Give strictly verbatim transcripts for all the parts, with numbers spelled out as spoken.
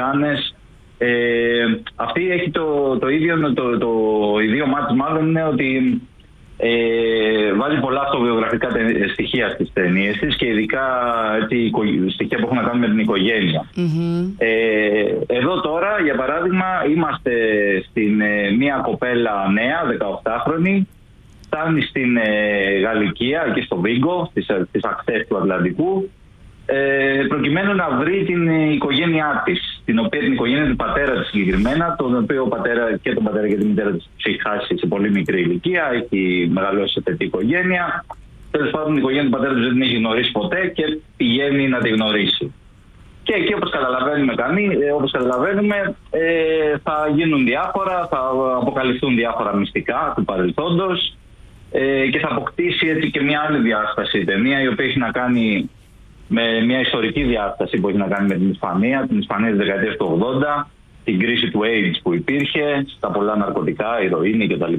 Κάνες. Ε, αυτή έχει το, το ίδιο, το, το, το ιδίωμά της μάλλον είναι ότι ε, βάζει πολλά αυτοβιογραφικά στοιχεία στις ταινίες της και ειδικά έτσι, στοιχεία που έχουν να κάνουν με την οικογένεια. Mm-hmm. Ε, εδώ τώρα, για παράδειγμα, είμαστε στην ε, μία κοπέλα νέα, δεκαοκτάχρονη, φτάνει στην ε, Γαλλικία, εκεί στο Βίγκο, στις, στις ακτές του Ατλαντικού, ε, προκειμένου να βρει την οικογένειά της, την οποία την οικογένεια του πατέρα της συγκεκριμένα, τον οποίο ο πατέρα, και τον πατέρα και τη μητέρα της έχει χάσει σε πολύ μικρή ηλικία, έχει μεγαλώσει σε τέτοια οικογένεια. Τέλος πάντων, η οικογένεια του πατέρα της δεν την έχει γνωρίσει ποτέ και πηγαίνει να τη γνωρίσει. Και εκεί, όπως καταλαβαίνουμε, κανεί, όπως καταλαβαίνουμε ε, θα γίνουν διάφορα, θα αποκαλυφθούν διάφορα μυστικά του παρελθόντος ε, και θα αποκτήσει έτσι και μια άλλη διάσταση η ταινία, η οποία έχει να κάνει με μια ιστορική διάσταση που έχει να κάνει με την Ισπανία, την Ισπανία της δεκαετίας του ογδόντα, την κρίση του AIDS που υπήρχε, τα πολλά ναρκωτικά, ηρωίνη κτλ.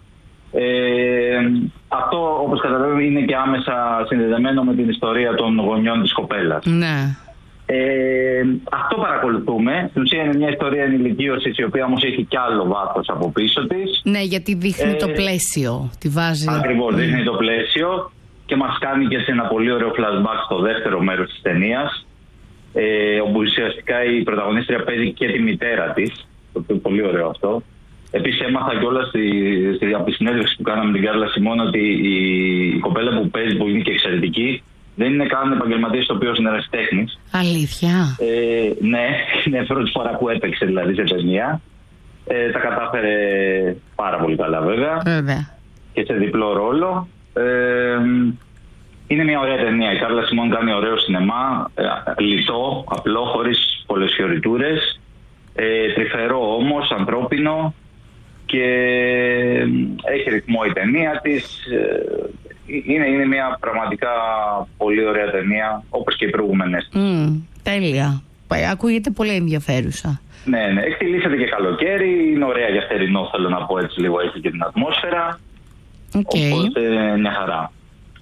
Ε, αυτό, όπως καταλαβαίνουμε, είναι και άμεσα συνδεδεμένο με την ιστορία των γονιών της κοπέλας. Ναι. Ε, αυτό παρακολουθούμε. Στην ουσία είναι μια ιστορία ενηλικίωσης, η οποία όμως έχει κι άλλο βάθος από πίσω της. Ναι, γιατί δείχνει ε, το πλαίσιο. Τη βάζει. Ακριβώς, δείχνει το πλαίσιο και μας κάνει και σε ένα πολύ ωραίο flashback στο δεύτερο μέρος της ταινίας, ε, όπου ουσιαστικά η πρωταγωνίστρια παίζει και τη μητέρα της. Το οποίο είναι πολύ ωραίο αυτό. Επίσης έμαθα κιόλας στη, στη, από τη συνέντευξη που κάναμε με την Κάρλα Σιμών ότι η, η κοπέλα που παίζει, που είναι και εξαιρετική, δεν είναι καν επαγγελματίας τοπίος, είναι ερασιτέχνης. Αλήθεια. Ε, ναι, είναι πρώτη φορά που έπαιξε δηλαδή σε ταινία. Ε, τα κατάφερε πάρα πολύ καλά βέβαια. Βέβαια. Και σε διπλό ρόλο. Ε, είναι μια ωραία ταινία. Η Κάρλα Σιμών κάνει ωραίο σινεμά. Ε, λιτό, απλό, χωρίς πολλές φιωριτούρες. Ε, τρυφερό όμως, ανθρώπινο. Και έχει ρυθμό η ταινία της. Ε, Είναι, είναι μια πραγματικά πολύ ωραία ταινία, όπως και οι προηγούμενες. Mm, τέλεια. Ακούγεται πολύ ενδιαφέρουσα. Ναι, ναι. Εκτιλήσεται και καλοκαίρι. Είναι ωραία για θερινό, θέλω να πω έτσι λίγο. Έχει και την ατμόσφαιρα. Okay. Οπότε μια χαρά.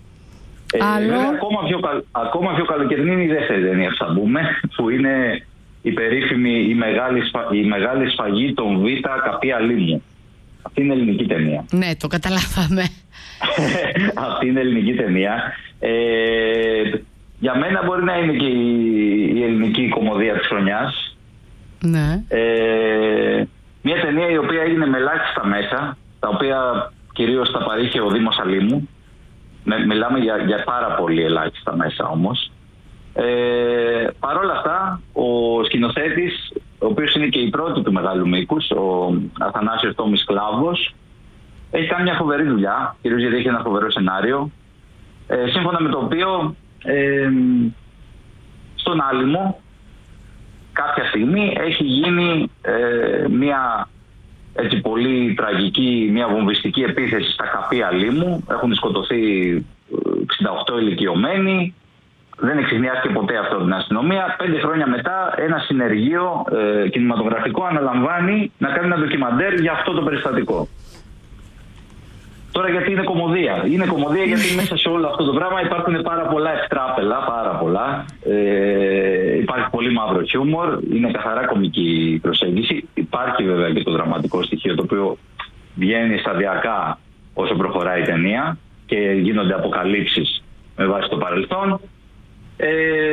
Ε, βέβαια, ακόμα, πιο, ακόμα πιο καλοκαιρινή είναι η δεύτερη ταινία που θα μπούμε, που είναι η περίφημη η μεγάλη, η μεγάλη σφαγή των Β Καπία Λίμου. Αυτή είναι ελληνική ταινία. Ναι, το καταλάβαμε. Αυτή είναι ελληνική ταινία. Ε, για μένα μπορεί να είναι και η, η ελληνική κομμωδία της χρονιάς. Ναι. Ε, μια ταινία η οποία έγινε με ελάχιστα μέσα, τα οποία κυρίως τα παρήχε ο Δήμος Αλήμου. Με, μιλάμε για, για πάρα πολύ ελάχιστα μέσα όμως. Ε, Παρ' όλα αυτά, ο σκηνοθέτης, ο οποίος είναι και η πρώτη του μεγάλου μήκους, ο Αθανάσιος Τόμης Κλάβος, έχει κάνει μια φοβερή δουλειά, κυρίως γιατί έχει ένα φοβερό σενάριο, ε, σύμφωνα με το οποίο ε, στον Άλυμο κάποια στιγμή έχει γίνει ε, μια έτσι πολύ τραγική, μια βομβιστική επίθεση στα Καπία Λίμου. Έχουν σκοτωθεί εξήντα οκτώ ηλικιωμένοι. Δεν εξηχνιάστηκε ποτέ αυτό από την αστυνομία. Πέντε χρόνια μετά ένα συνεργείο ε, κινηματογραφικό αναλαμβάνει να κάνει ένα ντοκιμαντέρ για αυτό το περιστατικό. Τώρα γιατί είναι κομμωδία. Είναι κομμωδία γιατί μέσα σε όλο αυτό το πράγμα υπάρχουν πάρα πολλά εκτράπελα, πάρα πολλά. Ε, υπάρχει πολύ μαύρο χιούμορ, είναι καθαρά κομική προσέγγιση. Υπάρχει βέβαια και το δραματικό στοιχείο, το οποίο βγαίνει σταδιακά όσο προχωράει η ταινία και γίνονται αποκαλύψεις με βάση το παρελθόν. Ε,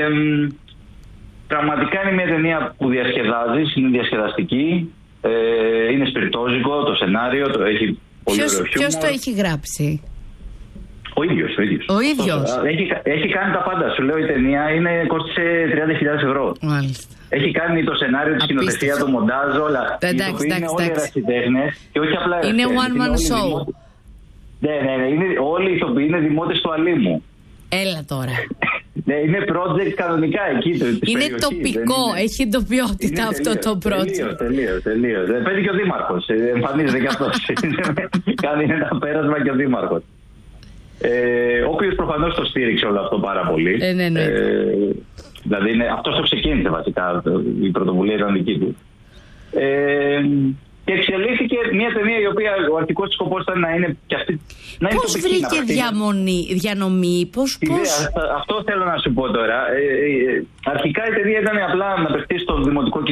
πραγματικά είναι μια ταινία που διασκεδάζει, είναι διασκεδαστική, ε, είναι σπιρτόζικο το σενάριο, το έχει πολύ ποιος, ωραίο χιούμορ. Ποιος το έχει γράψει? Ο ίδιος, ο ίδιος. Ο ίδιος. Έχει, έχει κάνει τα πάντα. Σου λέω η ταινία είναι, κόστησε τριάντα χιλιάδες ευρώ. Μάλιστα. Έχει κάνει το σενάριο, τη σκηνοθεσία, το μοντάζ, όλα. Εντάξει, είναι όλοι ερασιτέχνες και όχι απλά είναι one man show. Δημότε... Ναι, ναι, ναι. Είναι, όλοι οι ηθοποιοί είναι δημότες του Αλήμου. Έλα τώρα. Ναι, είναι project κανονικά εκεί. Το, είναι περιοχής, τοπικό, είναι... έχει εντοπιότητα είναι αυτό τελείως, το project. Τελείως, τελείως, τελείως. Παίζει και ο Δήμαρχος. Εμφανίζεται και αυτός. Κάνει ένα πέρασμα και ο Δήμαρχος. Ε, ο οποίος προφανώς το στήριξε όλο αυτό πάρα πολύ. Ε, ναι, ναι. Ε, δηλαδή είναι, αυτός το ξεκίνησε βασικά, η πρωτοβουλία ήταν δική του. Ε, και εξελίχθηκε μια ταινία η οποία ο αρχικός σκοπός ήταν να είναι και αυτή. Να είναι πώς βρήκε διαμονή, διανομή, πώς, πώς... Αυτό θέλω να σου πω τώρα. Ε, ε, αρχικά η ταινία ήταν απλά να παιχτεί στο δημοτικό